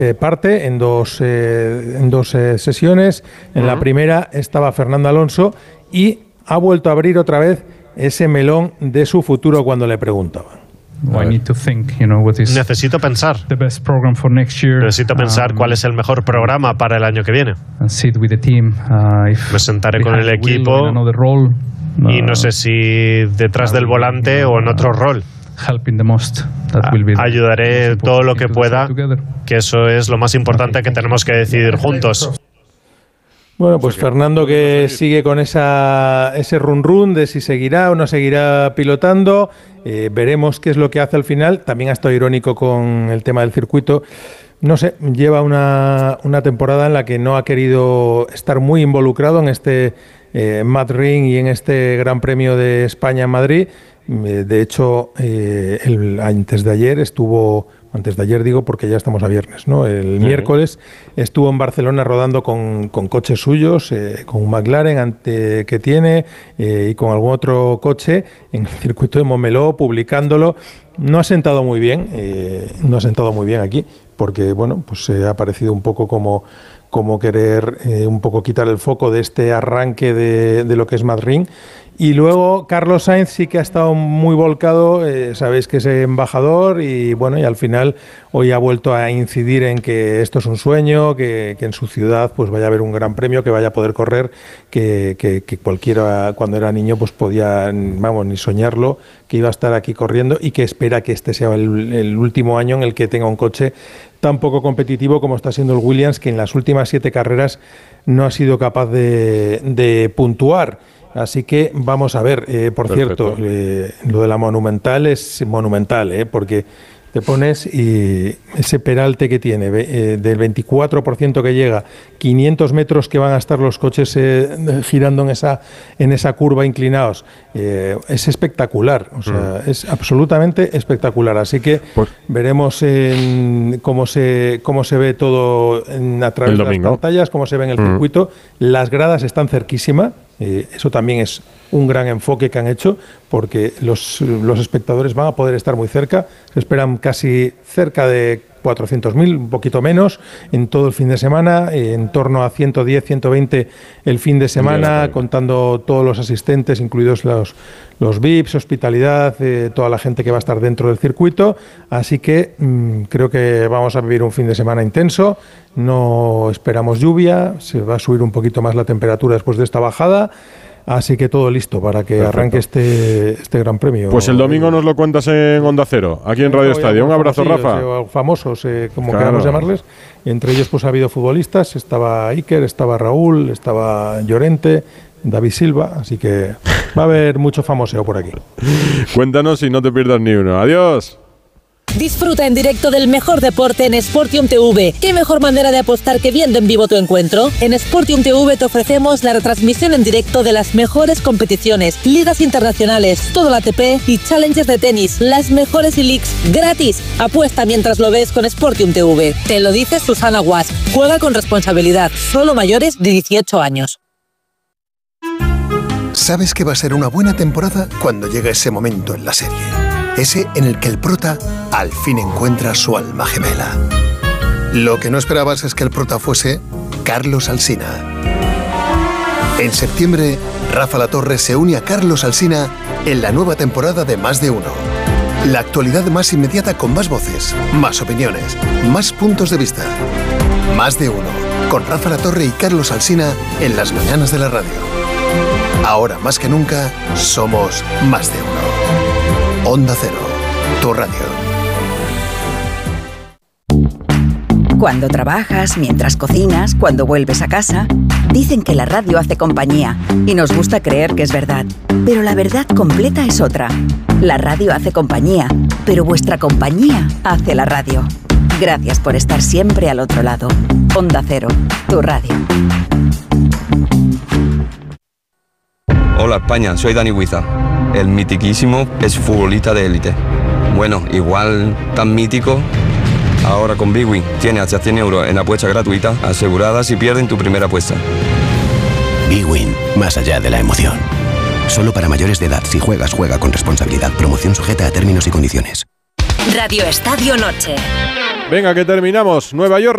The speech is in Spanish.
parte en dos sesiones. En la primera estaba Fernando Alonso y ha vuelto a abrir otra vez ese melón de su futuro cuando le preguntaban. Necesito pensar. Necesito pensar cuál es el mejor programa para el año que viene. Me sentaré con el equipo y no sé si detrás del volante o en otro rol. Ayudaré todo lo que pueda, que eso es lo más importante que tenemos que decidir juntos. Bueno, pues Fernando, que sigue con ese run de si seguirá o no seguirá pilotando. Veremos qué es lo que hace al final. También ha estado irónico con el tema del circuito. No sé, lleva una temporada en la que no ha querido estar muy involucrado en este Mad Ring y en este Gran Premio de España en Madrid. De hecho, antes de ayer digo porque ya estamos a viernes, ¿no? El miércoles estuvo en Barcelona rodando con coches suyos, con un McLaren que tiene y con algún otro coche en el circuito de Montmeló, publicándolo. No ha sentado muy bien aquí, porque bueno, pues ha parecido un poco como querer un poco quitar el foco de este arranque de lo que es Mad Ring. Y luego Carlos Sainz sí que ha estado muy volcado, sabéis que es embajador y bueno, y al final hoy ha vuelto a incidir en que esto es un sueño, que en su ciudad pues vaya a haber un gran premio, que vaya a poder correr, que cualquiera cuando era niño pues podía, ni soñarlo, que iba a estar aquí corriendo y que espera que este sea el último año en el que tenga un coche tan poco competitivo como está siendo el Williams, que en las últimas 7 carreras no ha sido capaz de puntuar. Así que vamos a ver, por Perfecto. Cierto, lo de la Monumental es monumental, porque te pones y ese peralte que tiene, del 24% que llega, 500 metros que van a estar los coches girando en esa curva inclinados, es espectacular, o sea, es absolutamente espectacular. Así que veremos cómo se ve todo a través de las pantallas, cómo se ve en el circuito. Las gradas están cerquísimas. Eso también es un gran enfoque que han hecho, porque los espectadores van a poder estar muy cerca. Se esperan casi cerca de 400.000, un poquito menos, en todo el fin de semana, en torno a 110, 120 el fin de semana, contando todos los asistentes, incluidos los VIPs, hospitalidad, toda la gente que va a estar dentro del circuito. Así que creo que vamos a vivir un fin de semana intenso. No esperamos lluvia, se va a subir un poquito más la temperatura después de esta bajada. Así que todo listo para que arranque este Gran Premio. Pues el domingo nos lo cuentas en Onda Cero, aquí en Radio Estadio. Un abrazo, Rafa. Famosos, como queramos llamarles. Entre ellos pues ha habido futbolistas, estaba Iker, estaba Raúl, estaba Llorente, David Silva, así que va a haber mucho famoseo por aquí. Cuéntanos y no te pierdas ni uno. Adiós. Disfruta en directo del mejor deporte en Sportium TV. ¿Qué mejor manera de apostar que viendo en vivo tu encuentro? En Sportium TV te ofrecemos la retransmisión en directo de las mejores competiciones, ligas internacionales, todo el ATP y challenges de tenis, las mejores e-leagues gratis. Apuesta mientras lo ves con Sportium TV. Te lo dice Susana Guas. Juega con responsabilidad. Solo mayores de 18 años. Sabes que va a ser una buena temporada cuando llega ese momento en la serie. Ese en el que el prota al fin encuentra su alma gemela. Lo que no esperabas es que el prota fuese Carlos Alsina. En septiembre, Rafa Latorre se une a Carlos Alsina en la nueva temporada de Más de Uno. La actualidad más inmediata con más voces, más opiniones, más puntos de vista. Más de Uno, con Rafa Latorre y Carlos Alsina en las mañanas de la radio. Ahora más que nunca, somos Más de Uno. Onda Cero, tu radio. Cuando trabajas, mientras cocinas, cuando vuelves a casa, dicen que la radio hace compañía y nos gusta creer que es verdad. Pero la verdad completa es otra. La radio hace compañía, pero vuestra compañía hace la radio. Gracias por estar siempre al otro lado. Onda Cero, tu radio. Hola España, soy Dani Huiza. El mitiquísimo exfutbolista de élite. Bueno, igual tan mítico. Ahora con Bwin tienes hasta 100 euros en apuesta gratuita asegurada si pierden tu primera apuesta. Bwin, más allá de la emoción. Solo para mayores de edad. Si juegas, juega con responsabilidad. Promoción sujeta a términos y condiciones. Radio Estadio Noche. Venga, que terminamos. Nueva York.